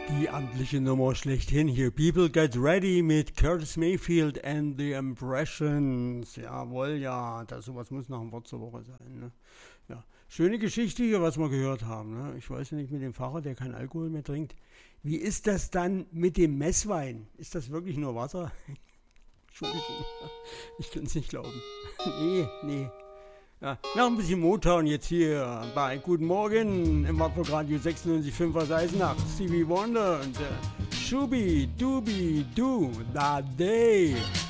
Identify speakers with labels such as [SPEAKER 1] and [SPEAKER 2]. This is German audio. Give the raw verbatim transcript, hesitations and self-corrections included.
[SPEAKER 1] Die amtliche Nummer schlechthin hier. People Get Ready mit Curtis Mayfield and the Impressions. Jawohl, ja, das sowas muss nach dem Wort zur Woche sein. Ne? Ja. Schöne Geschichte hier, was wir gehört haben. Ne? Ich weiß nicht, mit dem Pfarrer, der kein Alkohol mehr trinkt. Wie ist das dann mit dem Messwein? Ist das wirklich nur Wasser? Entschuldigung, ich kann es nicht glauben. Nee, nee. Ja, noch ein bisschen Motown jetzt hier bei Guten Morgen im Wartburgradio sechsundneunzig Komma fünf aus Eisenach. Stevie Wonder und äh, Shubi Dubi Du, Da Day.